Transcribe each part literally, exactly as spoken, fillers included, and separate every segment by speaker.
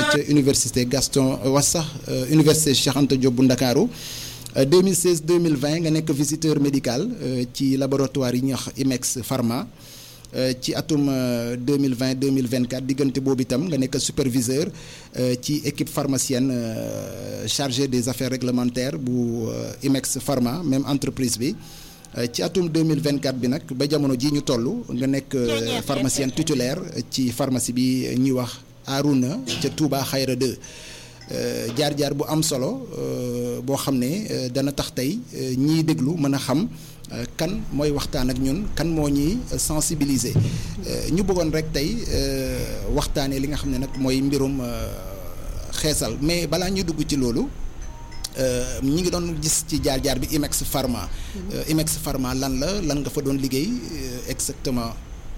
Speaker 1: ca université Gaston was sax université Cheikh Anta Diop bu Ndakaaru deux mille seize deux mille vingt nga nekk visiteur médical ci laboratoire yi ñuy wax I M E X Pharma ci atum deux mille vingt deux mille vingt-quatre diggante boobu itam nga nekk superviseur ci équipe pharmacienne chargée des affaires réglementaires bu I M E X Pharma même entreprise bi ci atum deux mille vingt-quatre bi nag ba jamono ji ñu toll nga nekk pharmacienne titulaire ci pharmacie bi ñuy wax Arouna ca Touba Xayra deux jaar-jaar bu am solo boo xam ne dana tax tey ñiy déglu mën a xam kan mooy waxtaan ak ñun kan moo ñuy sensibiliser ñu bëggoon rek tey waxtaanee li nga xam ne nag mooy mbirum xeesal mais balaa ñuy dugg ci loolu ñi ngi doon gis ci jaar-jaar bi I M E X Pharma I M E X Pharma lan la lan nga fa doon liggéey exactement.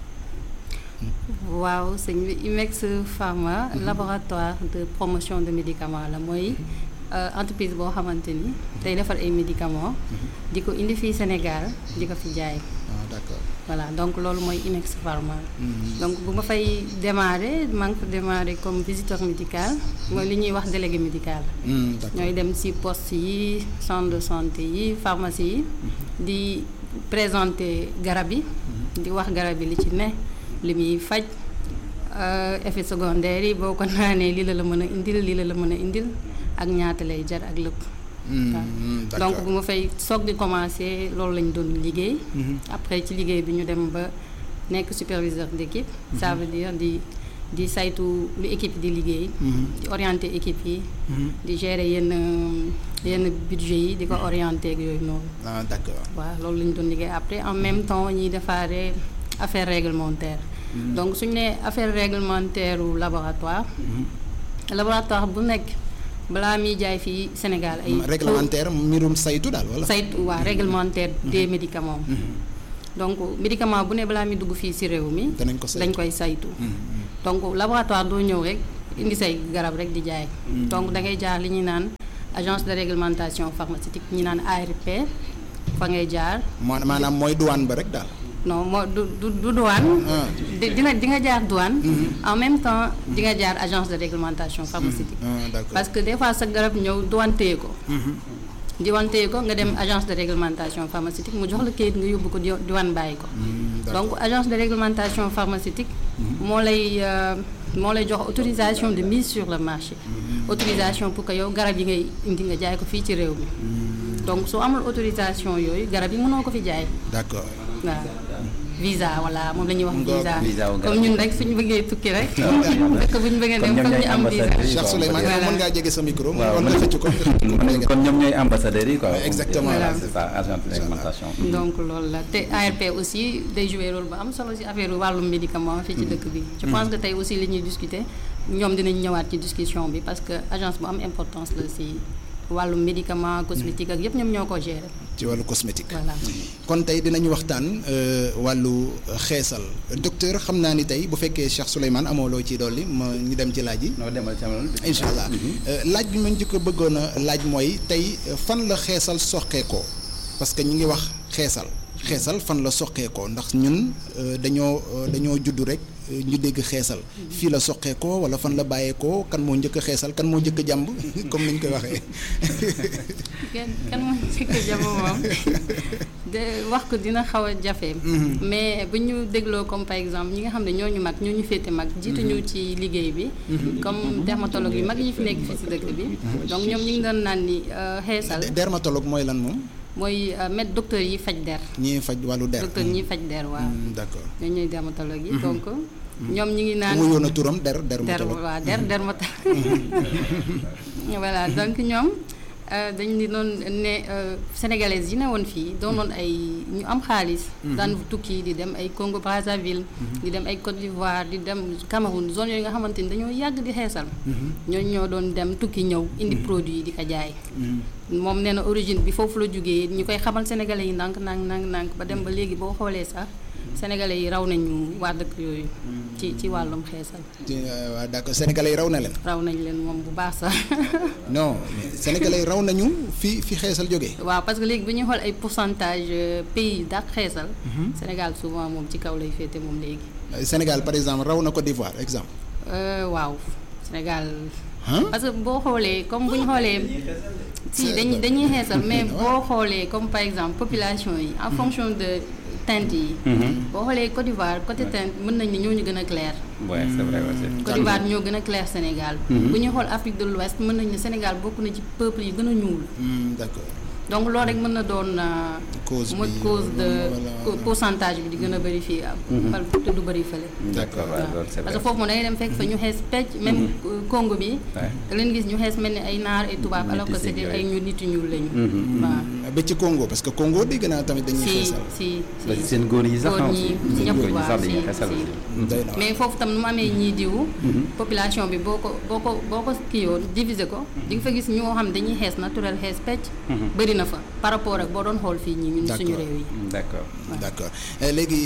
Speaker 2: waaw sëñ bi I M E X Pharma laboratoire de promotion de médicaments la mooy entreprise boo xamante ni day defar ay médicaments di ko indi fii Sénégal di ko fi jaay.
Speaker 1: ah d'accord.
Speaker 2: voilà donc loolu mooy I M E X Pharma. donc bu ma fay démarrer maa ngi fa démarrer comme visiteur médical mooy li ñuy wax délégué médical. ñooy dem ci poste yi centre de santé yi pharmacie yi di présenter garab yi di wax garab yi li ci ne li muy faj effet secondaire yi boo ko naanee lii la la mën a indil lii la la mën a indil ak ñaata lay jar ak lépp. waaw donc bu ma fay soog di commencer loolu lañ doon liggéey. après ci liggéey bi ñu dem ba nekk superviseur d'équipe. ça veut dire di di saytu lu équipe di liggéey. di orienter équipe yi. di gérer yenn yenn budget yi di ko orienter ak yooyu noonu.
Speaker 1: ah d'accord.
Speaker 2: waaw loolu lañ doon liggéey après en même temps ñuy defaaree affaire réglementaire. donc suñu nee affaire réglementaire u laboratoire. laboratoire bu nekk. balaa muy jaay fii Sénégal ay.
Speaker 1: réglementaire mbirum saytu daal wala.
Speaker 2: saytu waa réglementaire des médicaments. donc médicament bu ne balaa muy dugg fii ci réew mi.
Speaker 1: danañ ko saytu
Speaker 2: dañ koy saytu. donc laboratoire doo ñëw rek indi say garab rek di jaay. donc da ngay jaar li ñuy naan agence de réglementation pharmaceutique ñi naan A R P fa ngay jaar.
Speaker 1: maanaam mooy douane ba rek daal.
Speaker 2: non moo du du du douane. dina di nga jaar douane. en même temps di nga jaar agence de réglementation pharmaceutique. parce que des fois sa garab ñëw douane téye ko. douane téye ko nga dem agence de réglementation pharmaceutique mu jox la kayit nga yóbbu ko douane bàyyi ko. donc agence de réglementation pharmaceutique. moo lay moo lay jox autorisation de mise sur le marché. autorisation pour que yow garab yi ngay indi nga jaay ko fii ci réew mi. donc soo amul autorisation yooyu garab yi mënoo ko fi jaay.
Speaker 1: d'accord.
Speaker 2: waaw visa voilà moom la ñuy wax visa comme ñun rek suñu bëggee tukki rek. dëkk bu ñu bëggee dem comme ñu am visa.
Speaker 1: Cheikh Souleymane mën ngaa jege sa micro.
Speaker 3: waaw
Speaker 1: mën nga xëcc ko
Speaker 3: kon ñoom ñooy ambassadeurs yi quoi.
Speaker 1: exactement
Speaker 2: voilà
Speaker 3: c'est ça agence de réglementation.
Speaker 2: donc loolu la te A R P aussi day jouer rôle bu am solo ci affaire wàllum médicament fii ci dëkk bi. je pense que tey aussi li ñuy discuter ñoom dinañ ñëwaat ci discussion bi parce que agence bu am importance la ci wàllum médicament cosmétique ak yëpp ñoom ñoo ko gérer.
Speaker 1: ci wàllu cosmétique.
Speaker 2: voilà
Speaker 1: kon tey dinañu waxtaan wàllu xeesal docteur xam naa ni tey bu fekkee Cheikh Souleymane amoo loo ci dolli ma ñu dem ci laaj yi.
Speaker 3: non demal ci amoon.
Speaker 1: incha allah laaj bi ma njëkk a bëggoon a laaj mooy tey fan la xeesal soqeekoo parce que ñu ngi wax xeesal xeesal fan la soqeekoo ndax ñun dañoo dañoo juddu rek ñu dégg xeesal fii la soqeekoo wala fan la bàyyeekoo kan moo njëkk a xeesal kan moo njëkk a jàmb comme ni ñu koy waxee.
Speaker 2: kenn kan moo njëkk a jàmb moom de wax ko dina xaw a jafe. mais bu ñu dégloo comme par exemple ñi nga xam ne ñoo ñu mag ñoo ñu féete mag. jiituñu ci liggéey bi. comme dermatologue yu mag yi fi nekk fii si dëkk bi. donc ñoom ñu ngi doon naan ni xeesal.
Speaker 1: dermatologue mooy lan moom.
Speaker 2: mooy met docteur yi faj der.
Speaker 1: ñii faj wàllu der.
Speaker 2: docteur ñi faj der waaw.
Speaker 1: d'accord
Speaker 2: ñooñu ñooy dermatologue yi donc. ñoom ñu ngi naan
Speaker 1: wuyoon na turam der dermatologue.
Speaker 2: der waaw der dermatologue. voilà donc ñoom dañu di doon ne sénégalaises yi ne woon fii doonoon ay ñu am xaalis. daan tukki di dem ay Congo Brazzaville. di dem ay Côte d'Ivoire di dem Cameroun zone yooyu nga xamante ni dañoo yàgg di xeesal. ñooñu ñoo doon dem tukki ñëw indi produit yi di ko jaay. moom nee na origine bi foofu la jógee ñu koy xamal sénégalais yi ndànk ndànk ndànk ndànk ba dem ba léegi boo xoolee sax sénégalais yi raw nañu waa dëkk yooyu. ci ci wàllum xeesal.
Speaker 1: waaw d'accord sénégalais yi raw na leen.
Speaker 2: raw nañ leen moom bu baax sax.
Speaker 1: non sénégalais yi raw nañu fi fi xeesal jógee.
Speaker 2: waaw parce que léegi bu ñuy xool ay pourcentage pays yi dàq xeesal. Sénégal souvent moom ci kaw lay féete moom léegi.
Speaker 1: Sénégal par exemple raw na Côte d'Ivoire exemple.
Speaker 2: waaw Sénégal parce que boo xoolee comme bu ñu xoolee si dañuy dañuy xeesal mais boo xoolee comme par exemple population yi en fonction de teinte yi boo xoolee Côte d'Ivoire côté teinte mën nañ ni ñoo ñu gën a clair
Speaker 3: ouais c'est vrai aussi.
Speaker 2: Côte d'Ivoire ñoo gën a clair Sénégal bu ñuy xool Afrique de l'Ouest mën nañ ne Sénégal bokk na ci peuple yi gën a ñuul
Speaker 1: d'accord
Speaker 2: donc loolu rek mën na doon
Speaker 1: cause
Speaker 2: mooy
Speaker 1: bi
Speaker 2: cause de
Speaker 1: voilà.
Speaker 2: pourcentage bi di gën a bëri fii par te du bëri fële
Speaker 3: d'accord waaw loolu c'est
Speaker 2: parce
Speaker 3: vrai.
Speaker 2: que foofu moom da ngay dem fekk fa ñu xees pecc même Congo bi da leen gis ñu xees mel ni ay naar ay tubaab alors que c'était ay ñu nit ñu ñuul lañu waaw
Speaker 1: ba ci Congo parce que Congo dégg naa tamit dañuy
Speaker 2: si
Speaker 1: xeesal
Speaker 2: si
Speaker 3: ba ci
Speaker 2: si
Speaker 3: seen góor yi sax
Speaker 2: góor ñi
Speaker 3: seen
Speaker 2: ñëpp
Speaker 3: góor ñi
Speaker 2: waaw
Speaker 3: sax
Speaker 2: si
Speaker 3: dañuy xesal
Speaker 2: si
Speaker 3: aussi.
Speaker 1: doy na
Speaker 2: mais foofu tam nu mu amee ñii diwu population bi boo ko boo ko boo ko kii yoon diviser ko di nga fa gis ñoo xam dañuy xees naturel xees pecc bëri na fa par rapport ak boo doon xool fii ñi ñun suñu réew yi
Speaker 3: d'accord.
Speaker 1: d'accord léegi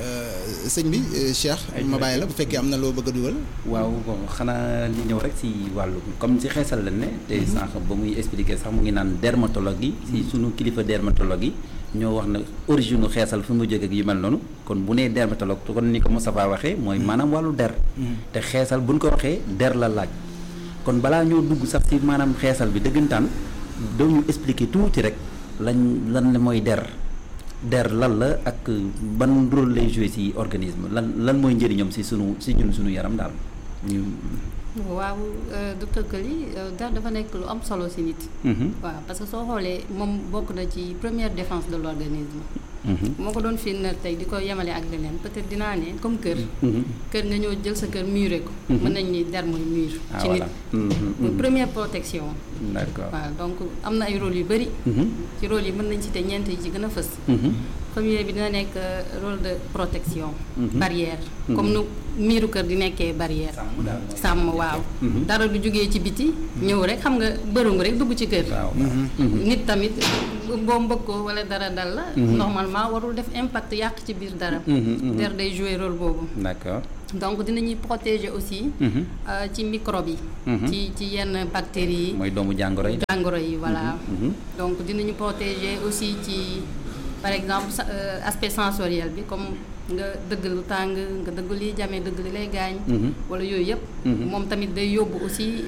Speaker 1: sëñ bi Cheikh ma bàyyi la bu fekkee am na loo bëgg a dugal
Speaker 3: waaw bon xanaa li ñëw rek si wàllu comme si xeesal la ne te sànq ba muy expliquer sax mu ngi naan dermatologue yi si sunu kilifa dermatologue yi ñoo wax na origine xeesal fu mu jóge ak yu mel noonu kon bu nee dermatologue kon ni ko Moustapha waxee mooy maanaam wàllu der te xeesal buñ ko waxee der la laaj kon balaa ñoo dugg sax si maanaam xeesal bi dëggantaan doo ñu expliquer tuuti rek lañ lan mooy der der lan la ak ban rôle lay jouer ci organisme lan lan mooy njëriñam ci sunu ci ñun sunu yaram daal ñu.
Speaker 2: waaw docteur Këli der dafa nekk lu am solo ci nit. waaw parce que soo xoolee moom bokk na ci première défense de l'organisme. moo ko doon firndeel tey di ko yemale ak leneen peut-être dinaa ne comme kër. kër nga ñëw jël sa kër muré ko. mën nañ ni der mooy mur. ci nit muy première protection.
Speaker 3: d'accord
Speaker 2: waaw donc am na ay rôle yu bari. ci rôle yi mën nañ citer ñeent yi ci gën a fës. premier bi dina nekk rôle de protection. barrière. comme nu miiru kër di nekkee barrière. sàmm waaw. dara du jógee ci biti. ñëw rek xam nga bërëngu rek dugg ci kër. nit tamit boo mbëkkoo wala dara dal la. normalement warul def impact yàq ci biir dara. der day jouer rôle boobu.
Speaker 3: d'accord.
Speaker 2: donc dinañuy protéger aussi. ci microbes yi. ci ci yenn bactéries yi.
Speaker 3: mooy doomu jàngoro yi.
Speaker 2: jàngoro yi voilà. donc dinañu protéger aussi ci par exemple aspect sensoriel bi comme nga dëgg lu tàng nga dëgg liy jamee dëgg li lay gaañ. wala yooyu yëpp. moom tamit day yóbbu aussi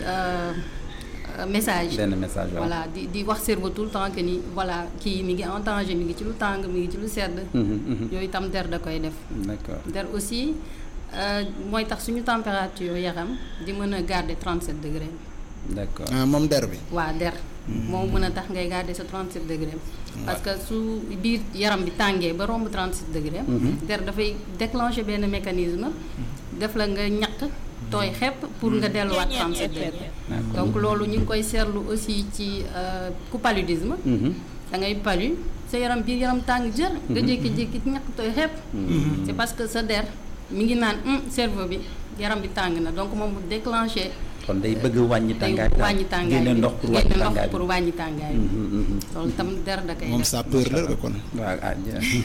Speaker 2: message.
Speaker 3: benn message waaw.
Speaker 2: voilà di di wax cerveau tout le temps que ni voilà kii mi ngi en danger mi ngi ci lu tàng mi ngi ci lu sedd. yooyu itam der da koy def.
Speaker 3: d'accord
Speaker 2: der aussi. mooy tax suñu température yaram di mën a garder trente-sept degré.
Speaker 3: d'accord
Speaker 1: ah moom der bi.
Speaker 2: waa der. moo mën a tax ngay garder sa trente-sept degré. parce que su biir yaram bi tàngee ba romb trente-sept degré. der dafay déclencher benn mécanisme. def la nga ñaq tooy xepp pour nga delluwaat trente-sept degré. donc loolu ñu ngi koy seetlu aussi ci ku paludisme. da ngay palu sa yaram biir yaram tàng jër. nga jékki-jékki ñaq tooy xepp. c'est parce que sa der. mi ngi naan cerveau bi yaram bi tàng na donc moom bu déclenché.
Speaker 3: kon day bëgg wàññi tàngaay
Speaker 2: day wàññi tàngaay
Speaker 3: génne ndox pour wàññi tàngaay
Speaker 2: pour wàññi tàngaay loolu tam der da koy def.
Speaker 1: moom sa peur la kon.
Speaker 3: waaw ah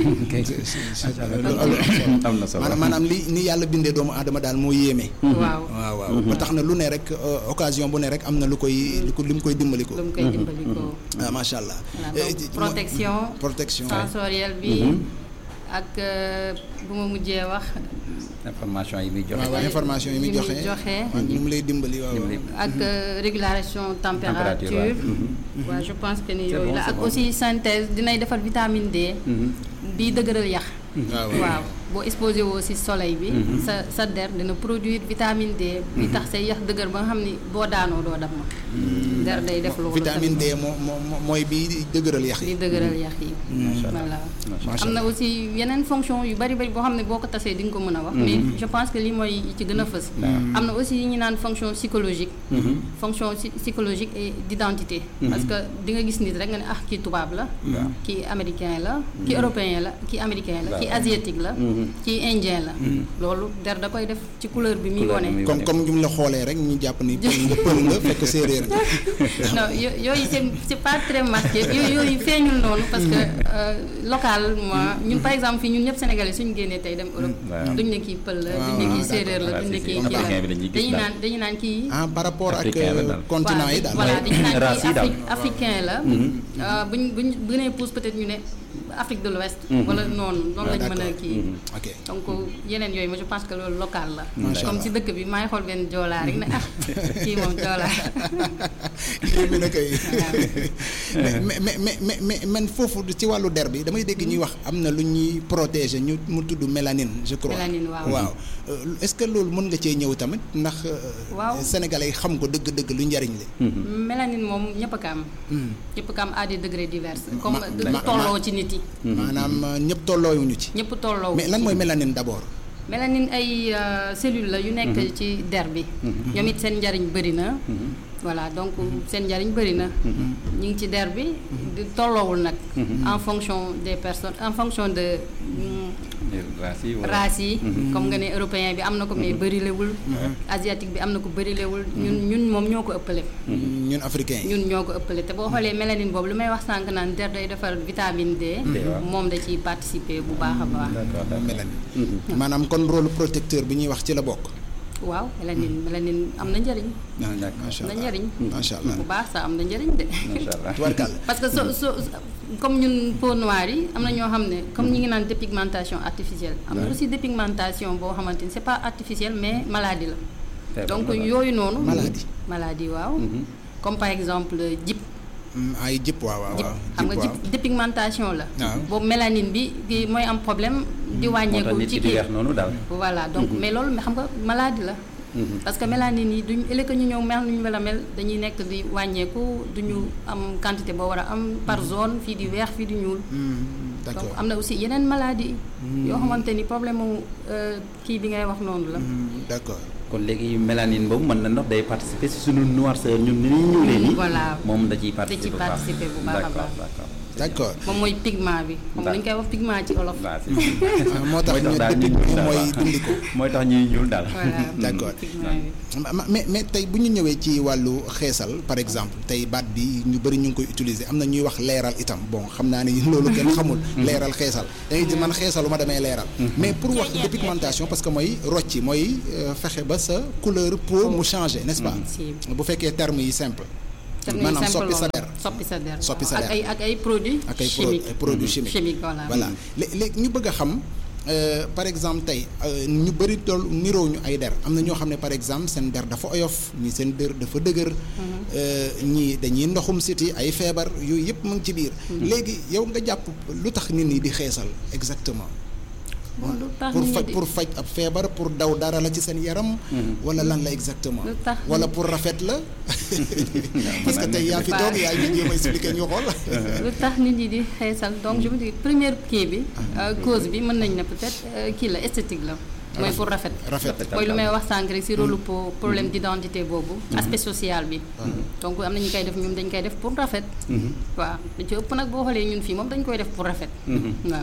Speaker 3: am na solo
Speaker 1: maanaam li ni yàlla bindee doomu aadama daal moo yéeme.
Speaker 2: waaw
Speaker 1: waaw waaw ba tax na lu ne rek occasion bu ne rek am na lu koy lu ko li mu koy dimbali ko.
Speaker 2: lu mu koy dimbali ko.
Speaker 1: ah macha allah.
Speaker 2: protection
Speaker 1: protection
Speaker 2: sensorielle bi. ak bu ma mujjee wax.
Speaker 3: information yi muy joxe.
Speaker 1: waaw information yi muy joxe waaw ni mu lay dimbali waaw.
Speaker 2: ak régulation température. waaw je pense que ni yooyu la ak aussi synthèse dinay defar vitamine D. bii dëgëral yax. waaw boo exposé woo ci soleil bi. sa sa der dina produire vitamine D. bi tax say yax dëgër ba nga xam ni boo daanoo doo dam ma. der day def loolu.
Speaker 1: vitamine D moo moo mooy bii dëgëral yax yi.
Speaker 2: di dëgëral yax yi. voilà am na aussi yeneen fonction yu bari bari boo xam ne boo ko tasee di nga ko mën a wax. mais je pense que lii mooy ci gën a fës. am na aussi yi ñu naan fonction psychologique. fonction psychologique et d'identité. parce que di nga gis nit rek nga ne ah kii tubaab la. kii américain la. kii européen la kii américain la kii asiatique la. kii indien la. loolu der da koy def ci couleur bi muy wone.
Speaker 1: comme comme ñu la xoolee rek ñu jàpp ni pël nga pël nga fekk séeréer nga.
Speaker 2: non yooyu c'est c'est pas très marqué yooyu yooyu feeñul noonu parce que localement ñun par exemple fii ñun ñëpp sénégalais suñu génnee tey dem Europe. duñ ne kii pël la duñ ne kii séeréer la duñ ne kii kii la dañuy naan dañuy naan kii.
Speaker 1: ah par rapport ak continent yi daal.
Speaker 2: voilà dañu naan kii africain la. buñ buñ bu nee pousse peut-être ñu ne Afrique de l'Ouest wala noonu noonu lañ mën a kii
Speaker 1: ok
Speaker 2: donc yeneen yooyu ma je pense que loolu local la
Speaker 1: Macha
Speaker 2: comme
Speaker 1: Allah.
Speaker 2: si dëkk bi maa ngi xool benn joolaa rek ne ah kii moom joolaa
Speaker 1: yéen mi na koy mais mais mais mais mais man foofu ci wàllu der bi damay dégg ñuy wax am na lu ñuy protéger ñu mu tudd mélanine je crois
Speaker 2: Mélanine, waaw.
Speaker 1: waaw Euh, est-ce que loolu mën nga cee ñëw tamit ndax euh,
Speaker 2: Waaw.
Speaker 1: sénégalais yi xam ko dëgg-dëgg lu njariñ li
Speaker 2: mélanine moom ñëpp a ko am ñëpp a ko am à des degrés divers comme
Speaker 1: Ma-
Speaker 2: du
Speaker 1: ma-
Speaker 2: tolloo ci nit yi
Speaker 1: maanaam euh, ñëpp tolloowuñu ci
Speaker 2: ñëpp tolloo
Speaker 1: mais lan mooy mélanine d'abord
Speaker 2: mélanine ay euh, cellules la yu nekk ci der bi ñoom it seen njariñ bëri na voilà donc seen njariñ bëri na ñu ngi ci der bi di tolloowul nag en fonction des personnes en fonction de mm,
Speaker 3: race yi wala
Speaker 2: race yi comme nga ne européen bi am na ko mais bërilewul asiatique bi am na ko bërilewul ñun ñun moom ñoo ko ëppale
Speaker 1: ñun africains yi
Speaker 2: ñun ñoo ko ëppale te boo xoolee mélanine boobu lu may wax sànq naan der day defar vitamine D
Speaker 3: waaw.
Speaker 2: moom da ciy participer bu baax a baax
Speaker 3: d'accord d'accord.
Speaker 1: mélanine maanaam kon rôle protecteur bi ñuy wax ci la bokk
Speaker 2: waaw mélanine mélanine am na njëriñ
Speaker 1: macha
Speaker 2: am na
Speaker 1: allah
Speaker 2: njëriñ
Speaker 1: macha allah
Speaker 2: bu baax sax am na njëriñ de
Speaker 3: Macha Allah.
Speaker 1: tubarkàlla
Speaker 2: parce que so so comme ñun peau noire yi am na ñoo xam ne comme ñi ngi naan dépigmentation artificielle am na aussi dépigmentation boo xamante ni c'est pas artificielle mais maladie la
Speaker 3: Feebar
Speaker 2: donc
Speaker 3: la daal.
Speaker 2: yooyu noonu
Speaker 1: Maladie.
Speaker 2: maladie waaw comme par exemple jip
Speaker 1: Mm, ay jëpp waaw waaw
Speaker 2: jip
Speaker 1: waaw
Speaker 2: xam nga
Speaker 1: jëpp
Speaker 2: jip
Speaker 1: waaw
Speaker 2: dépigmentation la
Speaker 1: waaw.
Speaker 2: boobu mélanine bi bi mooy am problème di
Speaker 3: moo tax
Speaker 2: wàññeeku
Speaker 3: nit
Speaker 2: ci
Speaker 3: ki di
Speaker 2: kii
Speaker 3: weex noonu daal.
Speaker 2: voilà donc mais loolu xam nga maladie la parce que mélanine yi duñ ëllëg ñu ñëw mel ñu la mel dañuy nekk di wàññeeku duñu am quantité boo war a am par zone fii di weex fii di ñuul
Speaker 1: Mm,
Speaker 2: donc
Speaker 1: d'accord
Speaker 2: am na aussi yeneen maladie yoo xamante ni problème mu kii bi ngay wax noonu la
Speaker 1: Mm, d'accord
Speaker 3: kon léegi mélanine boobu mën na ndox day participer si suñu noirceur ñun ni ñuy ñuulee nii.
Speaker 2: Voilà.
Speaker 3: moom da ciy
Speaker 2: da ciy
Speaker 3: participer bu baax.
Speaker 2: participer bu baax a
Speaker 3: d'accord
Speaker 2: baax
Speaker 3: d'accord.
Speaker 1: d'accord
Speaker 2: moom mooy pigment bi moom dañu koy wax pigment ci olof
Speaker 3: waaw si
Speaker 1: Ah, moo tax ñu
Speaker 3: daal
Speaker 1: dëgg
Speaker 3: ñuy ñuul
Speaker 1: mooy
Speaker 3: daal.
Speaker 1: dindi ko
Speaker 3: mooy tax ñuy ñuul daal.
Speaker 2: voilà
Speaker 1: D'accord.
Speaker 2: pigment bi
Speaker 1: Ma- ma- mais mais tey bu ñu ñëwee ci wàllu xeesal par exemple tey baat bi ñu bëri ñu ngi koy utiliser am na ñuy wax leeral itam bon xam naa ni loolu kenn xamul leeral xeesal da ngay di man xeesalu ma damay leeral mais pour wax dépigmentation parce que mooy rocci mooy euh, fexe ba sa couleur peau mu changer n'est-ce pas
Speaker 2: Si.
Speaker 1: bu fekkee termes yi simple
Speaker 2: daf ñuy
Speaker 1: maanaam
Speaker 2: simple
Speaker 1: soppi sa
Speaker 2: loolu.
Speaker 1: der
Speaker 2: soppi sa der
Speaker 1: Soppi sa
Speaker 2: ak
Speaker 1: der.
Speaker 2: ay ak ay produits
Speaker 1: ak ay pro-
Speaker 2: chimiques
Speaker 1: ay produits chimiques
Speaker 2: chimiques voilà
Speaker 1: voilà lé- léegi ñu bëgg a xam euh, par exemple tey euh, ñu bëri toll niroo ñu ay der am na ñoo xam ne par exemple seen der dafa oyof ñii seen der dafa dëgër euh, ñii dañuy ndoxum siti ay feebar yooyu yëpp mu ngi ci biir léegi yow nga jàpp lu tax nit ñi di xeesal exactement
Speaker 2: Bon, lu tax
Speaker 1: pour
Speaker 2: nit ñi
Speaker 1: faj
Speaker 2: di-
Speaker 1: pour faj ab feebar pour daw dara la ci seen yaram wala lan la exactement
Speaker 2: Lu tax
Speaker 1: wala
Speaker 2: nit-
Speaker 1: pour rafet la parce que tey yaa fi toog yaa ngi jéem a expliquer ñu xool
Speaker 2: lu tax nit ñi di xeesal donc je me dis première kii bi euh, cause bi mën nañ ne peut-être euh, kii la esthétique la mooy pour rafet
Speaker 1: rafet
Speaker 2: mooy lu may wax sànq rek si rôle pour problème d'identité boobu aspect social bi donc am na ñu koy def ñoom dañ koy def pour rafet waaw da ci ëpp nag boo xoolee ñun fii moom dañ koy def pour rafet waaw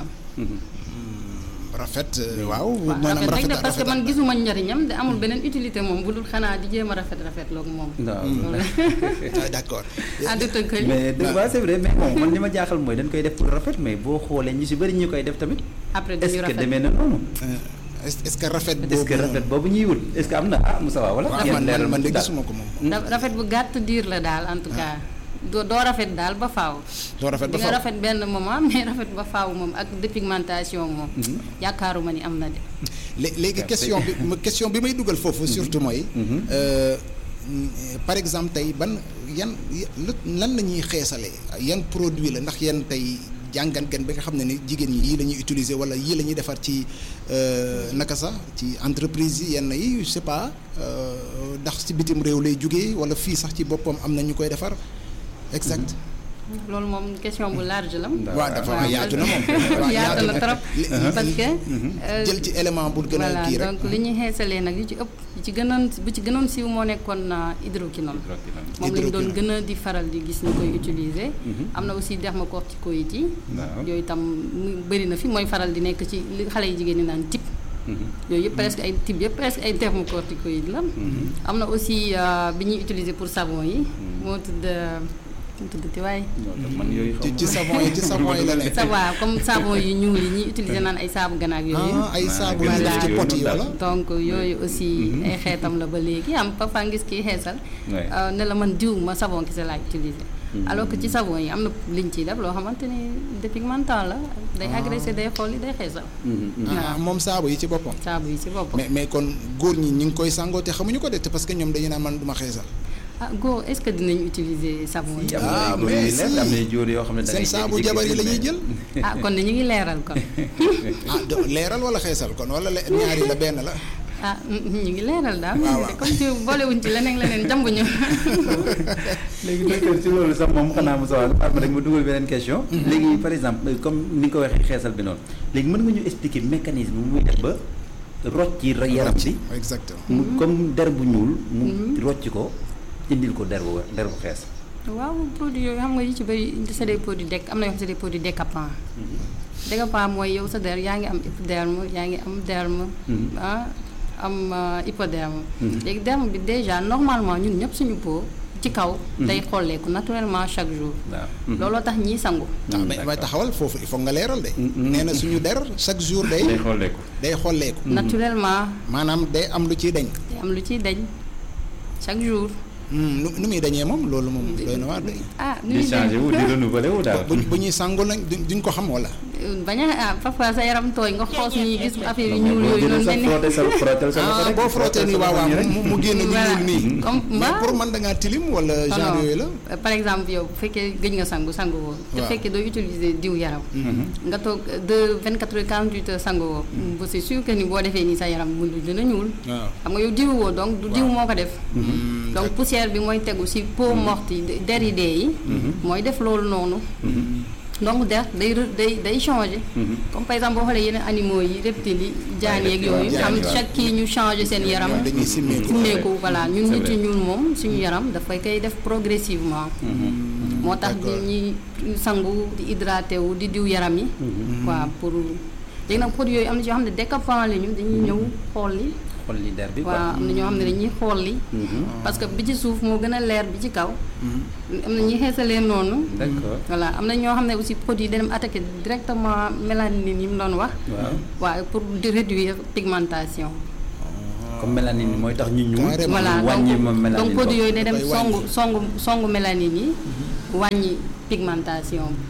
Speaker 1: rafet euh, waaw
Speaker 2: waaw
Speaker 1: maanaam
Speaker 2: rafet rek
Speaker 1: rafet
Speaker 2: de parce que man gisuma njariñam de amul beneen utilité moom bu dul xanaa di jéem a rafet rafet loolu moom
Speaker 3: waaw.
Speaker 1: ah, d'accord
Speaker 2: ah du tënk
Speaker 3: mais de waaw c'est vrai mais bon man li ma jaaxal mooy dañ koy def pour rafet mais boo xoolee ñu si bëri ñu koy def tamit.
Speaker 2: après
Speaker 3: est-ce
Speaker 2: dañu
Speaker 3: que
Speaker 2: rafet
Speaker 3: demee na noonu.
Speaker 1: Euh, est-ce est-ce que rafet boobu
Speaker 3: est-ce que rafet boobu ñuy wut est-ce que am na ah Moussa wala.
Speaker 1: waaw
Speaker 3: ngeen
Speaker 1: man
Speaker 3: leeral
Speaker 1: man de
Speaker 3: daal.
Speaker 1: gisuma ko moom
Speaker 2: Ra- rafet bu gàtt diir la daal en tout cas doo doo rafet daal ba faaw
Speaker 1: doo rafet ba
Speaker 2: di nga
Speaker 1: faw
Speaker 2: rafet benn moment mais rafet ba faaw moom ak dépigmentation moom yaakaaruma ni am na de
Speaker 1: Lé- léegi question bi ma- question bi may dugal foofu surtout mooy euh, par exemple tey ban yan lu- lan la ñuy xeesalee yan produit la ndax yan tey jàngan gan bi nga xam ne ni jigéen ñi yii la ñuy utiliser wala yii la ñuy defar ci euh, naka sax ci entreprise yi yenn yi je sais pas euh, ndax ci bitim réew lay jugee wala fii sax ci boppam am na ñu koy defar exact
Speaker 2: loolu moom question bu large la
Speaker 1: waaw dafa
Speaker 2: waaw,
Speaker 1: yaatu na moom waaw
Speaker 2: yaatu na trop
Speaker 1: Li-
Speaker 2: parce que euh,
Speaker 1: jël ci élément bu gën a
Speaker 2: voilà
Speaker 1: kii rek
Speaker 2: donc li ñuy xeesalee nag yu ci ëpp yu ci gënoon bu ci gënoon siiw moo nekkoon na hydroquinone moom lañ doon gën a di faral di gis ñu koy utiliser am na aussi dermocorticoïdes yi
Speaker 3: waaw.
Speaker 2: yooyu tam mu bëri na fi mooy faral di nekk ci li xale yi jigéen ñi naan type yooyu yëpp presque ay type yëpp presque ay dermocorticoïdes la am na aussi euh, bi ñuy utiliser pour savon yi moo tudd mu tudd ti waaye
Speaker 3: man yooyu
Speaker 1: ci
Speaker 3: xaw
Speaker 1: ci savon yi ci savon yi la nekk
Speaker 2: ça va comme savon yu ñuul yi ñuy utiliser naan ay saabu ganaar yooyu
Speaker 1: ah ay saabu yu
Speaker 2: voilà.
Speaker 1: def ci pot yi wala
Speaker 2: donc yooyu aussi ay xeetam la ba léegi am parfois ngis kii xeesal
Speaker 3: Ouais.
Speaker 2: euh, ne la man diw ma savon kese laay utiliser alors que ci savon yi am na liñ ciy def loo xamante ni dépigmentant la day agressé day xolli day xeesal.
Speaker 1: ah moom saabu yi ci boppam.
Speaker 2: saabu yi ci boppam.
Speaker 1: mais mais kon góor ñi ñi ngi koy sangoo te xamuñu ko de te parce que ñoom dañu naan man duma xeesal.
Speaker 2: ah góor est-ce que dinañ utiliser savon yi.
Speaker 1: ah mais si
Speaker 3: am na jóor yoo xam ne
Speaker 1: seen saabu jabar yi la ñuy jël.
Speaker 2: ah kon de ñu ngi leeral kon.
Speaker 1: ah do leeral wala xeesal kon wala ñaari la benn la.
Speaker 2: ah ñu ngi leeral daal.
Speaker 1: waaw waaw
Speaker 2: comme ci boolewuñ ci leneen leneen jàmbuñu.
Speaker 3: léegi docteur ci loolu sax moom xanaa mu sawal ma rek ma dugal beneen question. léegi par exemple comme ni nga ko waxee xeesal bi noonu léegi mën nga ñu expliquer mécanisme bu muy def ba rocc ci yaram bi.
Speaker 1: exactement
Speaker 3: mu comme der bu ñuul. mu rocc ko indil ko der bu der bu xees.
Speaker 2: waaw produit yooyu xam nga yi ci bëri c'est des produits dec am na yoo xam c'est des produits décapants. décapant mooy yow sa der yaa ngi am épiderme yaa ngi am derme. ah am hypoderme. léegi derme bi déjà normalement ñun ñëpp suñu peau ci kaw. day xolleeku naturellement chaque jour. looloo tax ñiy sangu.
Speaker 1: waaw mais may taxawal foofu il faut nga leeral de. nee na suñu der chaque jour day.
Speaker 3: day xolleeku
Speaker 1: day xolleeku.
Speaker 2: naturellement.
Speaker 1: maanaam day am lu ciy dañ.
Speaker 2: day am lu ciy dañ chaque jour.
Speaker 1: nu nu muy dañee moom loolu moom doy na waar de.
Speaker 2: ah nu
Speaker 3: di
Speaker 2: muy
Speaker 3: changé wu di renouveler wu daal.
Speaker 1: bu bu ñuy sangu lañ duñ ko xam wala.
Speaker 2: bañ a ah parfois sa yaram tooy nga xoos ñuy gis affaire yu ñuul yooyu noonu.
Speaker 3: sa frotté sa frotté sa
Speaker 1: ah boo frotté nii waaw waaw mu mu génn ñu ñuul nii.
Speaker 2: comme
Speaker 1: mais pour man da ngaa tilim wala genre yooyu la.
Speaker 2: par exemple yow bu fekkee gëj nga sangu sangu woo. te fekkee doo utiliser diw yaram. nga toog de vingt quatre heures quarante-huit heures sangu woo. ba c'est sûr que ni boo defee nii sa yaram mu dina ñuul.
Speaker 1: waaw
Speaker 2: xam nga yow diwu woo donc du diw moo ko def. donc poussière bi mooy tegu ci peau morte yi der yi dee yi. mooy def loolu noonu. donc der day day day changer. comme par exemple boo xoolee yeneen animaux yi reptiles yi jaan yeeg yooyu. am chaque kii ñu changer seen yaram.
Speaker 1: dañuy simmeeku
Speaker 2: simmeeku voilà ñun nit yi ñuul moom suñu yaram dafay koy def progressivement. moo tax di ñuy sangu di hydraté wu di diw yaram yi. waaw pour léegi nag produit yooyu am na ci yoo xam ne décapant la ñu dañuy ñëw xool li
Speaker 3: xool li der bi quoi.
Speaker 2: waaw am na ñoo xam ne dañuy xool li parce que bi ci suuf moo gën a leer bi ci kaw. am na ñuy xeesalee noonu.
Speaker 3: d'accord
Speaker 2: voilà am na ñoo xam ne aussi produit dañu attaqué directement mélanine yi mu doon wax.
Speaker 3: waaw
Speaker 2: waaw pour di réduire pigmentation.
Speaker 3: comme mélanine bi mooy tax ñu ñuul.
Speaker 2: voilà
Speaker 3: wàññi ma
Speaker 2: donc
Speaker 3: mélanine
Speaker 2: donc produit yooyu day dem
Speaker 1: dafay
Speaker 2: songu
Speaker 1: wàññi.
Speaker 2: songu songu mélanine yi. wàññi pigmentation bi.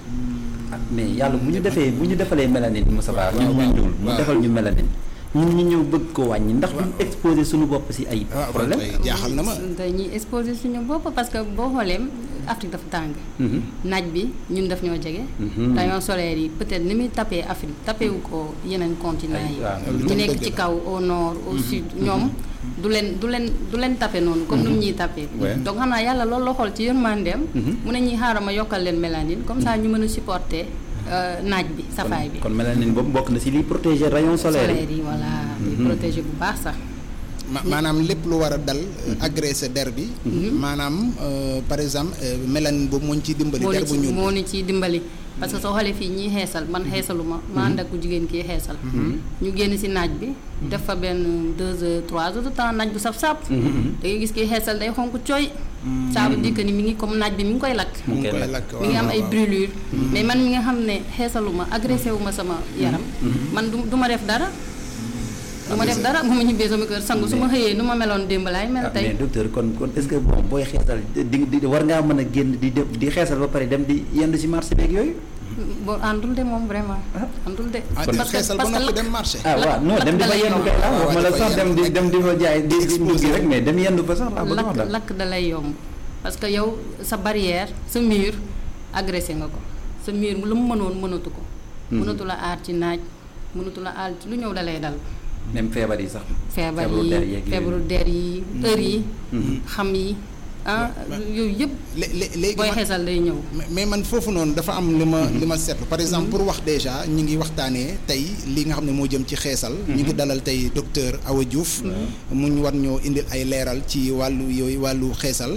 Speaker 3: ah mais yàlla bu ñu defee bu ñu defalee mélanine Moussa Ba ñun ñu ñuul mu defal ñu mélanine ñun ñu ñëw bëgg ko wàññi ndax duñ exposé suñu bopp ci ay
Speaker 1: ah
Speaker 3: problème
Speaker 1: jaaxal na ma.
Speaker 2: dañuy exposé suñu bopp parce que boo xoolee Afrique dafa tàng. naaj bi ñun daf ñoo jege. rayons solaires yi peut-être ni muy tapé Afrique tapé wu ko yeneen continent yi. ñu nekk ci kaw au nord au sud ñoom. du leen du leen du leen tapé noonu. comme ni mu ñuy tapé. donc xam naa yàlla loolu la xool ci yërmandeem. mu ne ñuy xaaral ma yokkal leen mélanine comme ça ñu mën a supporter naaj bi safaay bi.
Speaker 3: kon mélanine boobu bokk na ci liy protéger rayon solaire
Speaker 2: solaire yi voilà. di protéger bu baax sax.
Speaker 1: ma maanaam lépp lu war a dal. agressé der bi. maanaam par exemple mélanine boobu moo ñu ciy dimbali. der bu ñuul
Speaker 2: moo ni ciy dimbali. parce que soo xoolee fii ñiy xeesal man xeesaluma ma ànd ak ku jigéen kii xeesal. ñu génn ci naaj bi. def fa benn deux heures trois heures de temps naaj bu saf-saf. da ngay gis kii xeesal day xonk cooy. ça veut dire que ni mi ngi comme naaj bi mi ngi koy lakk.
Speaker 1: mu ngi koy lakk
Speaker 2: mi ngi am ay brûlure. mais man mi nga xam ne xeesaluma agressé wu ma sama yaram. man du du ma def dara. du ma def dara bu ma ñibbee sama kër sangu su ma xëyee nu ma meloon démb laay mel tey.
Speaker 3: mais docteur kon kon est-ce que bon booy xeesal di di war ngaa mën a génn di di xeesal ba pare dem di yendu ci marché beeg yooyu.
Speaker 2: boo àndul de moom vraiment. àndul de.
Speaker 1: ah di xeesal ba noppi dem marché.
Speaker 3: ah waaw non dem di fa yendu kay ah wax ma la sax dem di dem di fa jaay di di rek mais dem yendu fa sax laa bëgg a wax
Speaker 2: lakk lakk da lay yomb parce que yow sa barrière sa mur agressé nga ko sa mur lu mu mënoon mënatu ko. mënatu la aar ci naaj mënatu la aar ci lu ñëw da lay dal.
Speaker 3: même feebar yi sax.
Speaker 2: feebar yi feebaru der yi heure yi. xam yi ah yooyu yëpp.
Speaker 1: léegi
Speaker 2: booy xeesal day ñëw.
Speaker 1: mais man foofu noonu dafa am li ma li ma seetlu par exemple pour wax déjà ñu ngi waxtaanee tey li nga xam ne moo jëm ci xeesal. ñu ngi dalal tey docteur Awa Diouf. mu ñu war ñoo indil ay leeral ci wàllu yooyu wàllu xeesal.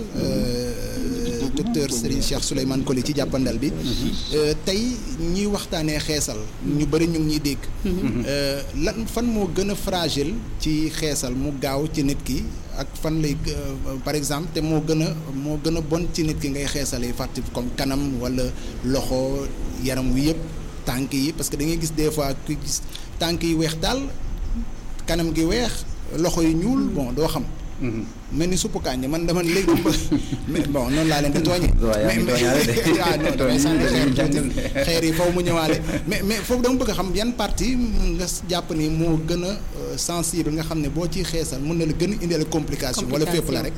Speaker 1: docteur Serigne Cheikh Souleymane Coly ci jàppandal bi. tey ñuy waxtaanee xeesal. ñu bëri ñu ngi ñuy dégg. lan fan moo gën a fragile ci xeesal mu gaaw ci nit ki. ak fan lay par exemple te moo gën a moo gën a bon ci nit ki ngay xeesalee fàtte comme kanam wala loxo yaram wi yëpp tànk yi parce que da ngay gis des fois ku gis tànk yi weex daal kanam gi weex loxo yi ñuul bon doo xam mel ni suppu kànja man dama léegi mais bon noonu laa leen di tooñee. mais ah non damay sànni xeer tuuti xeer yi faw mu ñëwaale mais mais foofu dama bëgg a xam yan partie nga jàpp ni moo gën a sensible nga xam ne boo ciy xeesal mën na la gën a indil complication wala fépp la rek.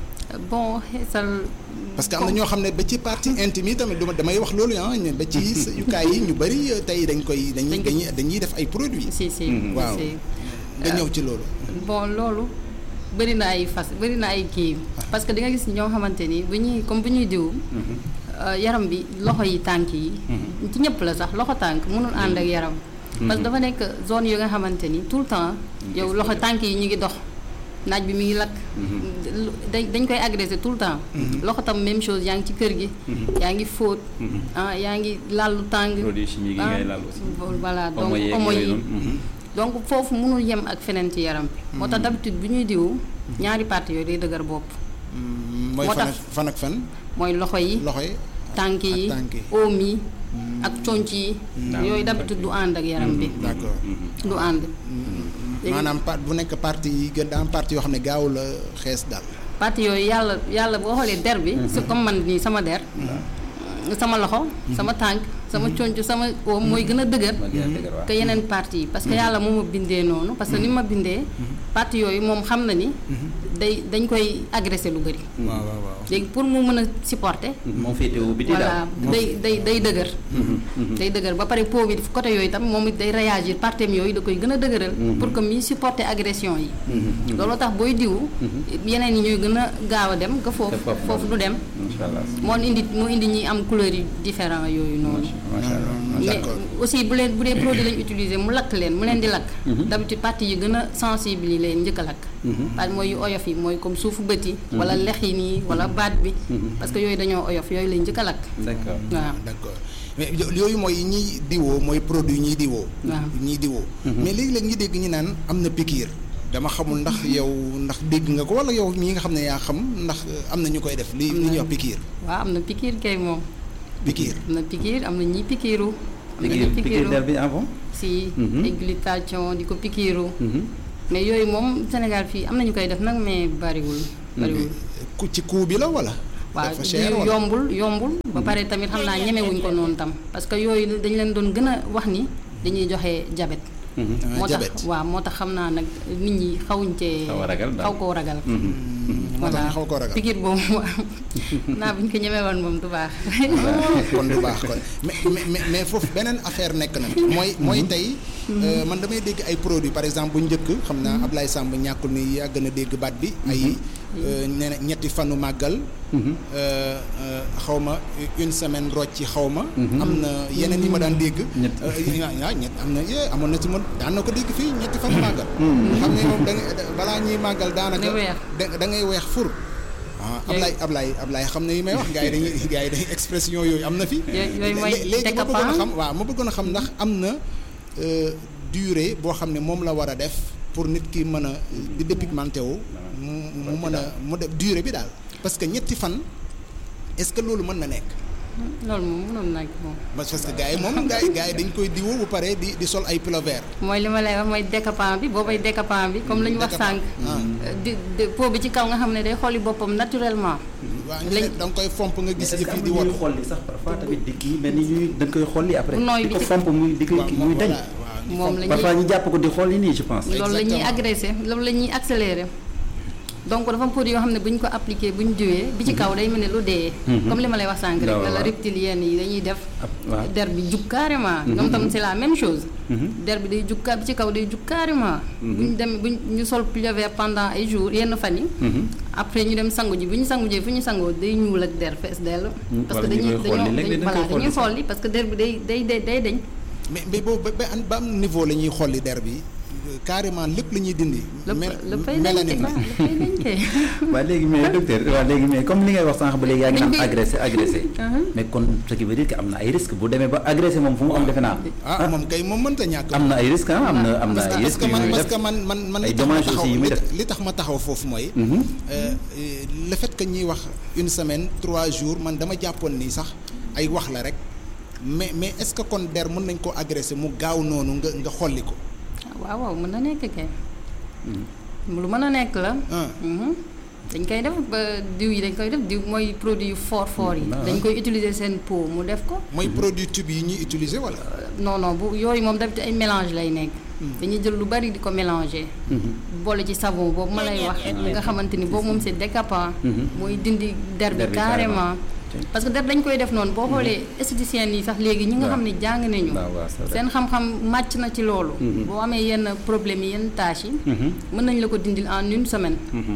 Speaker 2: bon xeesal.
Speaker 1: parce que am na ñoo xam ne ba ci partie intime yi tamit duma damay wax loolu ah ba ci yukaay yi ñu bëri tey dañ koy dañuy dañuy def ay produits.
Speaker 2: si si
Speaker 1: waaw nga ñëw ci loolu.
Speaker 2: bon loolu bëri na ay fas bëri na ay kii parce que di nga gis ñoo xamante ni bu ñuy comme bu ñuy diw. yaram bi loxo yi tànk yi. ci ñëpp la sax loxo tànk mënul ànd ak yaram. parce que dafa nekk zone yu nga xamante ni tout le temps yow loxo tànk yi ñu ngi dox. naaj bi mi ngi lakk. dañ dañ koy agressé tout le temps. loxo tam même chose yaa ngi ci kër gi. yaa ngi fóot. ah yaa ngi laal lu tàng.
Speaker 3: produits chimiques yi ngay laal aussi.
Speaker 2: voilà donc omo yi donc foofu mënul yem ak feneen ci yaram bi. moo tax d'habitude bu ñuy diw ñaari parties yooyu day dëgër bopp.
Speaker 1: mooy fan ak fan ak fan.
Speaker 2: mooy loxo yi
Speaker 1: loxo yi.
Speaker 2: tànk yi oom yi. ak conc yi. yooyu d'habitude du ànd ak yaram bi.
Speaker 1: d'accord
Speaker 2: du ànd.
Speaker 1: maanaam part bu nekk partie yi gën daa am partie yoo xam ne gaawul a xees daal.
Speaker 2: partie yooyu yàlla yàlla boo xoolee der bi. c'est comme man nii sama der. sama loxo. sama tànk sama conc sama oom mooy gën a dëgër. que yeneen partie yi parce que yàlla moo ma bindee noonu parce que ni ma bindee. partie yooyu moom xam na ni. day dañ koy agressé lu bëri.
Speaker 1: waaw waaw waaw
Speaker 2: léegi pour mu mën a supporter.
Speaker 3: moo féetewoo biti
Speaker 2: voilà day day day dëgër. day dëgër ba pare peau bi côté yooyu tam moom it day réagir partem yooyu da koy gën a dëgëral. pour que muy supporter agression yi. looloo tax booy diwu. yeneen yi ñooy gën a gaaw a dem nga foofu. foofu du dem. moo indi moo indi ñi am couleur yi différent yooyu noonu. mais aussi bu leen bu dee produit lañ utiliser mu lakk leen mu leen di lakk. d'habitude partie yi gën a sensible yi leen njëkk a lakk. parce que mooy yu oyof yi mooy comme suufu bët yi. wala lex yi nii wala baat bi. parce que yooyu dañoo oyof yooyu lañ njëkk a lakk.
Speaker 3: d'accord
Speaker 2: waaw
Speaker 1: d'accord mais yooyu mooy yi ñuy diwoo mooy produit yi ñuy diwoo.
Speaker 2: waaw
Speaker 1: ñuy diwoo. mais léegi-léegi ñu dégg ñu naan am na piqûre. dama xamul ndax yow ndax dégg nga ko wala yow mii nga xam ne yaa xam ndax am na ñu koy def. li li ñuy wax piqûre.
Speaker 2: waaw am na piqûre kay moom.
Speaker 1: piqûre
Speaker 2: am na piqûre am na ñiy piqûru. am na ñuy
Speaker 3: piqûre der bi avant.
Speaker 2: si. ay glutathion di ko piqûru. mais yooyu moom Sénégal fii am na ñu koy def nag mais bariwul. bariwul
Speaker 1: ku ci coût bi la wala.
Speaker 2: dafa cher waaw yombul yombul. ba pare tamit xam naa ñemewuñ ko noonu tam parce que yooyu dañ leen doon gën a wax ni dañuy joxe diabète. moo tax waaw moo tax xam naa nag nit ñi xawuñ cee.
Speaker 3: xaw a ragal
Speaker 2: xaw koo ragal.
Speaker 1: moo tax ñu xaw koo ragal
Speaker 2: piqûre boobu naa bu ñu ko ñemee woon moom du baax.
Speaker 1: kon du baax kon mais mais mais foofu beneen affaire nekk na mooy mooy tey. man damay dégg ay produits par exemple bu njëkk xam naa Ablaye Samb ñàkkul ni yaa gën a dégg baat bi. ay nee na ñetti fanu màggal. xaw ma une semaine rocc ci xaw ma. am na yeneen yi ma daan dégg. ñett waaw ñett am na amoon na ci mën daan na ko dégg fii ñetti fanu màggal. xam ne moom da nga balaa ñuy màggal daanaka. da ngay weex fur. ah Ablaye Ablaye Ablaye xam na yi may wax gars yi dañuy gars yi dañuy expression yooyu am na fi.
Speaker 2: yooyu mooy
Speaker 1: léegi ma bëggoon a xam waaw ma bëggoon a xam ndax am na durée boo xam ne moom la war a def pour nit ki mën a di dépigmenté wu mu mu mën a mu def durée bi daal parce que ñetti fan est-ce que loolu mën na nekk.
Speaker 2: loolu moom mënoon naa moom.
Speaker 1: parce que gars yi moom gars yi gars yi dañ koy diwoo bu pare di di sol ay pull vert.
Speaker 2: mooy li ma lay wax mooy décapant bi boobay décapant bi comme la ñu wax sànq. di di peau bi ci kaw nga xam ne day xooli boppam naturellement.
Speaker 1: waaw ñu ne da nga koy fomp nga gis. yëf yi di wol
Speaker 3: xolli sax parfois tamit di kii mel ni ñuy dañ koy xolli après.
Speaker 2: nooy bi
Speaker 3: di ko fomp muy di ko muy dañ.
Speaker 2: moom la ñuy
Speaker 3: parfois ñu jàpp ko di xolli nii je pense.
Speaker 2: loolu la ñuy agressé loolu la ñuy accéléré. donc dafa am produit yoo xam ne bu ñu ko appliqué bu ñu diwee bi ci kaw day mel ne lu dee. comme li ma lay wax sànq rek la reptilienne yi dañuy def. der bi jug carrément. ñoom tam c'est la même chose. der bi day jug bi ci kaw day jug carrément. bu ñu dem bu ñu sol pull vert pendant ay jours yenn fan yi. après ñu dem sangu ji bu ñu sangu jee fu ñu sangoo day ñuul ak der fees dell. parce que dañuy dañoo voilà dañuy xolli parce que der bi day day day day dañ.
Speaker 1: mais mais boobu ba ba am niveau la ñuy xolli der bi. carrément lépp la ñuy dindi.
Speaker 2: lépp mélanine bi
Speaker 3: waaw léegi mais docteur waaw léegi mais comme li ngay wax sànq ba léegi yaa ngi naan agressé agressé. mais kon ce qui veut dire que am na ay risques bu demee ba agressé moom fu mu am defe naa.
Speaker 1: ah moom kay moom mënta ñàkk.
Speaker 3: am na ay risques ah am na am na ay risques yu muy def
Speaker 1: parce que man man man
Speaker 3: ay dommages aussi yu muy def
Speaker 1: li tax ma taxaw foofu mooy. le fait que ñuy wax une semaine trois jours man dama jàppoon ni sax ay wax la rek mais mais est-ce que kon der mën nañ ko agressé mu gaaw noonu nga nga xolli ko.
Speaker 2: waaw waaw mën na nekk kay. lu mën a nekk la. dañ koy def ba diw yi dañ koy def diw mooy produit fort fort yi. dañ koy utiliser seen peau mu def ko.
Speaker 1: mooy produit tube yi ñuy utiliser wala.
Speaker 2: non non bu yooyu moom d'habitude ay mélange lay nekk. dañuy jël lu bari di ko mélanger. boole ci savon boobu ma lay wax nga xamante ni boobu moom c'est décapant. mooy dindi der bi carrément. parce que der dañ koy def noonu boo xoolee esthéticiens yi sax léegi ñi nga xam ne jàng nañu. seen xam-xam màcc na ci loolu. boo amee yenn problème yi yenn tâches yi. mën nañ la ko dindil en une semaine.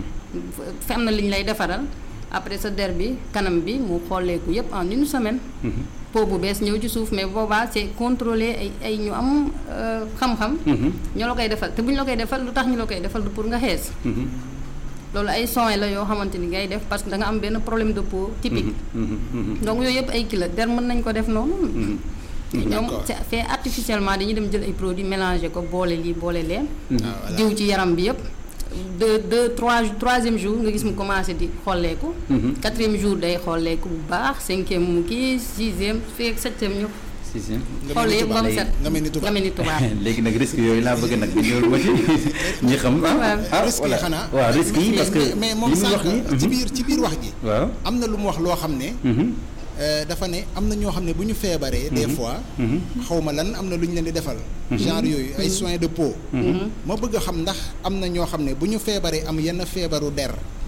Speaker 2: fe am na li ñu lay defaral après sa der bi kanam bi mu xolleeku yépp en une semaine. peau bu bees ñëw ci suuf mais boobaa c'est contrôlé ay ay ñu am xam-xam. ñoo la koy defal te bu ñu la koy defal lu tax ñu la koy defal du pour nga xees. loolu ay soins la yoo xamante ni ngay def parce que da nga am benn problème de peau typique. donc yooyu yëpp ay kii la der mën nañ ko def noonu. ñoom c'est fait artificiellement dañuy dem jël ay produits mélangé ko boole lii boole lee. diw ci yaram bi yëpp. deux deux trois troisième jour nga gis mu commencé di xolleeku. quatrième jour day xolleeku bu baax cinquième mu kii sixième fii ak septième ñu.
Speaker 3: sixième
Speaker 2: xool yëpp ba mu set
Speaker 1: nga mel ni tubaab
Speaker 2: nga mel ni tubaab.
Speaker 3: léegi nag risque yooyu laa bëgg nag nga ñëwal ma ci ñi xam. ah
Speaker 1: risque yi xanaa
Speaker 3: waaw risque yi parce que
Speaker 1: mais moom sànq ci biir ci biir wax ji.
Speaker 3: waaw
Speaker 1: am na lu mu wax loo xam ne. dafa ne am na ñoo xam ne bu ñu feebaree. des fois. xaw ma lan am na lu ñu leen di defal. genre yooyu ay soins de peau. ma bëgg a xam ndax am na ñoo xam ne bu ñu feebaree am yenn feebaru der.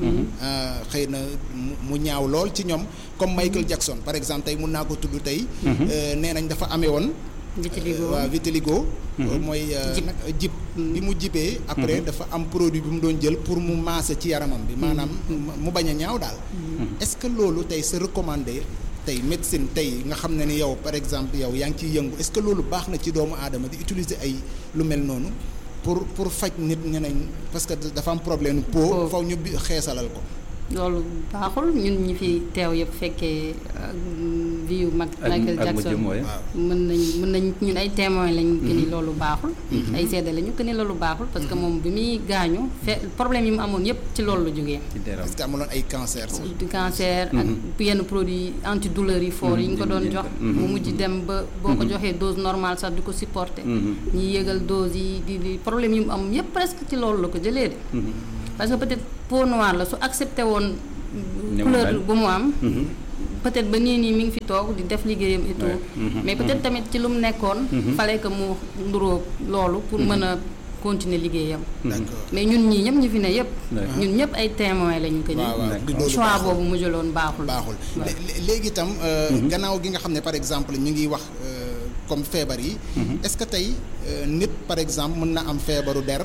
Speaker 1: xëy na mu ñaaw lool ci ñoom comme Michael Jackson par exemple tey mun naa ko tudd tey. nee nañ dafa amee woon.
Speaker 2: vitiligo
Speaker 1: waaw vitiligo. mooy jib bi mu jibee après dafa am produit bi mu doon jël pour mu maase ci yaramam bi maanaam mu bañ a ñaaw daal. est-ce que loolu tey c'est recommandé. tey médecine tey nga xam ne ni yow par exemple yow yaa ngi ciy yëngu est-ce que loolu baax na ci doomu aadama di utiliser ay lu mel noonu pour pour faj nit ñeneen parce que dafa am problème peau faw ñu xeesalal ko.
Speaker 2: loolu baaxul ñun ñi fi teew yëpp fekkee vie yu mag Michael Jackson mën nañ mën nañ ñun ay témoins lañ que ni loolu baaxul. ay seede lañu que ni loolu baaxul parce que moom bi muy gaañu fe problème yi mu amoon yëpp ci loolu la jógee.
Speaker 1: parce que amuloon ay cancer sax.
Speaker 2: cancer ak yenn produits antidouleurs yi fort yi ñu ko doon jox. mu mujj dem ba boo ko joxee dose normale sax di ko supporter. ñi yëgal dose yi di di problème yi mu am yëpp presque ci loolu la ko jëlee de. parce que peut-être peau noire la su accepté woon. couleur bu mu am. peut-être ba nii nii mi ngi fi toog di def liggéeyam et tout. mais peut-être tamit ci lu mu nekkoon. fallait que mu nduróo loolu pour mën a continuer liggéeyam. mais ñun ñii ñëpp ñu fi ne yëpp. ñun ñëpp ay témoins lañu ko nii. choix boobu mu jëloon baaxul.
Speaker 1: baaxul léegi itam. gannaaw gi nga xam ne par exemple ñu ngi wax comme feebar yi. est-ce que tey nit par exemple mën na am feebaru der.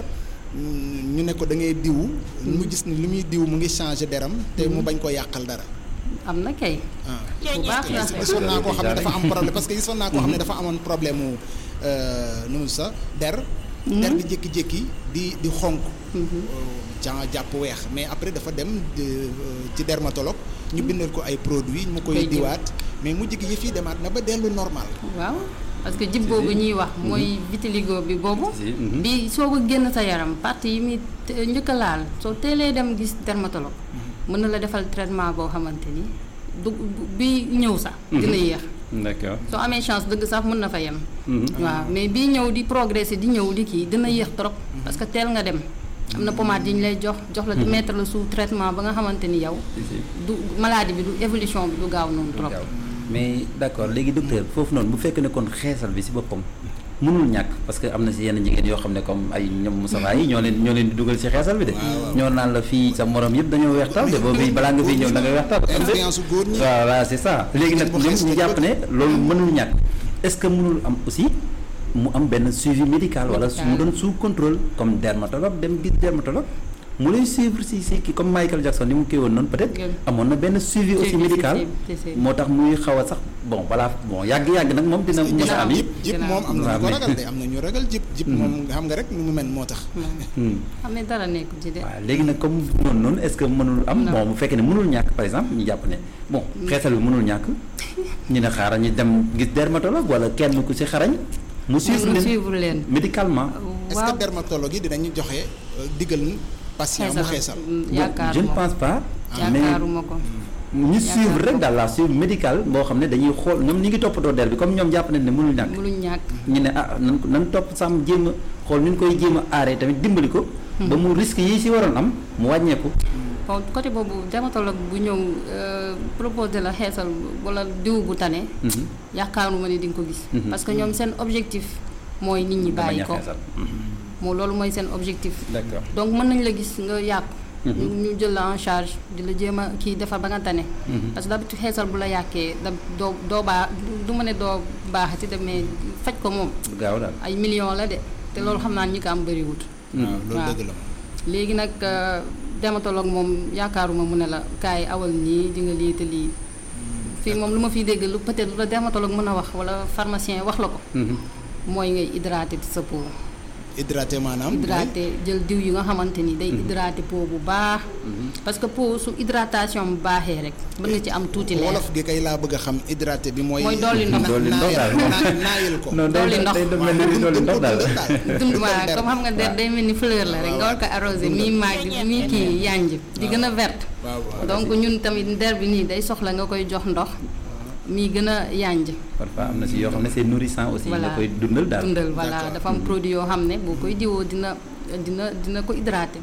Speaker 1: ñu ne ko da ngay diw. mu gis ni li muy diw mu ngi changer deram te mu bañ ko yàqal dara.
Speaker 2: am na kay. bu baax la
Speaker 1: gisoon naa koo xam ne dafa am problème parce que gisoon naa koo xam ne dafa amoon problème mu nu mu sa der. der bi jékki-jékki di di xonk. ca jàpp weex mais après dafa dem ci dermatologue ñu bindal ko ay produits mu koy diwaat mais mu jigi yëf yi demaat na ba dellu normal.
Speaker 2: waaw parce que jib boobu ñuy wax mooy vitiligo bi boobu. bi soo ko génn sa yaram partie yi muy njëkk a laal soo teelee dem gis dermatologue. mën na la defal traitement boo xamante ni du bi ñëw sax. dina yéex.
Speaker 3: d'accord
Speaker 2: soo amee chance dëgg sax mën na fa yem. waaw mais bii ñëw di progresser di ñëw di kii dina yéex trop. parce que teel nga dem. am na pommade yi ñu lay jox jox la di mettre la sous traitement ba nga xamante ni yow. du maladie bi du évolution bi du gaaw noonu trop.
Speaker 3: mais d'accord léegi docteur foofu noonu bu fekkee ne kon xeesal bi ci boppam mënul ñàkk parce que am na ci yenn jigéen yoo xam ne comme ay ñoom Moussa yi ñoo leen ñoo leen di dugal ci xeesal bi de. ñoo naan la fii sa morom yëpp dañoo weextal de boobu balaa nga fiy ñëw da nga weextal.
Speaker 1: influence góor ñi
Speaker 3: waaw waaw c'est ça. léegi nag ñoom ñu jàpp ne loolu mënul ñàkk est-ce que mënul am aussi mu am benn suivi médical wala su mu doon sous contrôle comme dermatologue dem gis dermatologue mu lay suivre si si kii comme Michael Jackson ni mu kii woon noonu peut-être amoon na benn suivi aussi médical moo tax muy xaw a sax bon voilà bon yàgg-yàgg nag moom dina mos a am yi
Speaker 1: jib moom am na ñu ko ragal de am na ñu ragal jib jib moom xam nga rek nu mu mel moo tax
Speaker 2: xam ne dara nekk ci de
Speaker 3: waaw léegi nag comme noonu noonu est-ce que mënul am bon bu fekkee ne mënul ñàkk par exemple ñu jàpp ne bon xeesal bi mënul ñàkk ñu ne xaaral ñu dem gis dermatologue wala kenn ku si xarañ mu suivre leen médicalement
Speaker 1: est-ce que dermatologue yi dinañu joxe digal patient mu xeesal
Speaker 3: je ne pense pas
Speaker 2: yaakaaruma ko
Speaker 3: ñu suivre rek daal la suivi médical boo xam ne dañuy xool ñoom ñi ngi toppatoo der bi comme ñoom jàpp nañ ne mënul ñàkk
Speaker 2: mënul ñàkk
Speaker 3: ñu ne ah nan nan topp sàmm jéem a xool nu ñu koy jéem a aaree tamit dimbali ko ba mu risque yi si waroon am mu wàññeeku.
Speaker 2: bon côté boobu dermatologue bu ñëw proposé la xeesal wala diw bu tane. yaakaaruma ni di nga ko gis. parce que ñoom seen objectif mooy nit ñi bàyyi ko. moo loolu mooy seen objectif.
Speaker 3: d'accord
Speaker 2: donc mën nañ la gis nga yàqu. ñu ñu jël la en charge di la jéem a kii defar ba nga tane. parce que d'habitude xeesal bu la yàqee da doo doo baax du ma ne doo baaxati de mais faj ko moom.
Speaker 3: gaaw daal
Speaker 2: ay millions la de te loolu xam naa ñi ko am bëriwut.
Speaker 1: waaw loolu dëgg la.
Speaker 2: léegi nag dermatologue moom yaakaaruma mu ne la kaay awal nii di nga lii te lii. fii moom lu ma fiy dégg lu peut-être lu la dermatologue mën a wax wala pharmacien wax la ko. mooy ngay hydrater sa peau.
Speaker 1: hydraté maanaam.
Speaker 2: hydraté jël diw yi nga xamante ni day hydraté peau bu baax. parce que peau su hydratation bu baaxee rek mën nga ci am tuuti leer.
Speaker 1: wolof gi kay laa bëgg a xam hydraté bi mooy.
Speaker 2: mooy dolli ndox
Speaker 3: dolli ndox daal
Speaker 1: naayil ko.
Speaker 2: dolli ndox
Speaker 3: dolli ndox daal.
Speaker 2: dund waaw comme xam nga der day mel ni fleur la rek nga war ko arrosé mii màgg mii kii yanj di gën a verte. donc ñun tamit der bi nii day soxla nga koy jox ndox. mii gën a yanj.
Speaker 3: parfois am na si yoo xam ne c'est nourrissant aussi.
Speaker 2: voilà
Speaker 3: nga koy dundal daal
Speaker 2: dundal voilà dafa am produit yoo xam ne boo koy diwoo dina dina dina ko hydraté.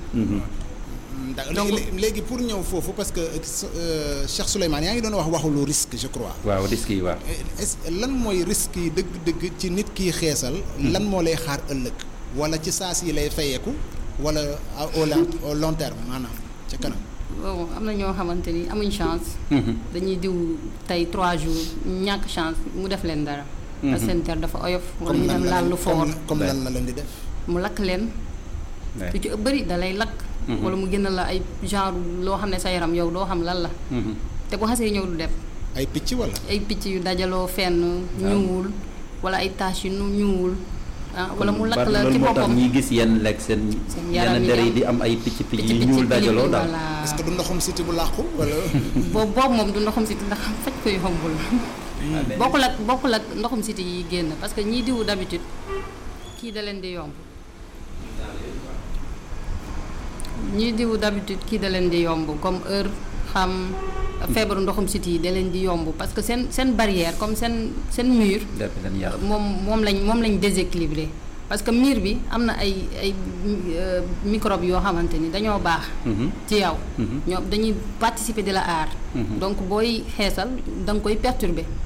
Speaker 1: donc léegi pour ñëw foofu parce que Cheikh Souleymane yaa ngi doon wax waxu lu risque je crois.
Speaker 3: waaw risque yi waaw.
Speaker 1: est lan mooy risque yi dëgg-dëgg ci nit kiy xeesal. lan moo lay xaar ëllëg. wala ci saas yi lay fayeeku wala au long au long terme maanaam ca kanam.
Speaker 2: bon am na ñoo xamante ni amuñ chance. dañuy diw tey trois jours ñàkk chance mu def leen dara. parce que seen der dafa oyof. wala ñu dem laal lu fort
Speaker 1: comme lan la leen di def.
Speaker 2: mu lakk leen. lu ci bëri da lay lakk. wala mu génn la ay genre loo xam ne sa yaram yow doo xam lan la. te bu xasee ñëw du dem.
Speaker 1: ay picc wala.
Speaker 2: ay picc yu dajaloo fenn. ñuul wala ay taches yu ñuul. ah wala mu lakk la ci boppam
Speaker 3: ñi gis yenn lekk seen.
Speaker 2: seen yaram
Speaker 3: yenn der yi di am ay picc picc yi ñuul dajaloo daal.
Speaker 1: est-ce que du ndoxum siti bu làqu wala.
Speaker 2: boobu boobu moom du ndoxum siti ndax faj ko yombul. bokkul ak bokkul ak ndoxum siti yi génn parce que ñii diwu d'habitude kii da leen di yomb. ñii diwu d'habitude kii da leen di yomb comme heure xam feebaru ndoxum siti yi da leen di yomb parce que seen seen barrière comme seen seen mur. moom moom lañ moom lañ déséquilibré. parce que mur bi am na ay ay microbes yoo xamante ni dañoo baax. ci yow. ñoom dañuy participer de la aar. donc booy xeesal da nga koy perturber.